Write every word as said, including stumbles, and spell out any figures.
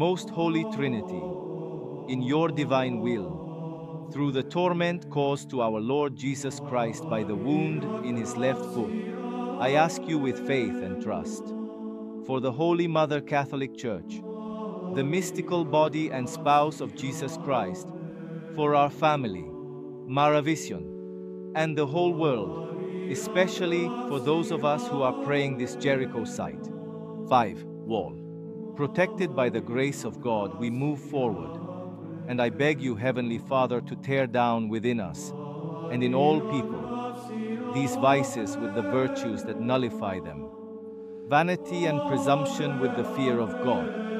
Most Holy Trinity, in your divine will, through the torment caused to our Lord Jesus Christ by the wound in his left foot, I ask you with faith and trust, for the Holy Mother Catholic Church, the mystical body and spouse of Jesus Christ, for our family, Maravision, and the whole world, especially for those of us who are praying this Jericho site. five. Wall. Protected by the grace of God, we move forward, and I beg you, Heavenly Father, to tear down within us, and in all people, these vices with the virtues that nullify them, vanity and presumption with the fear of God,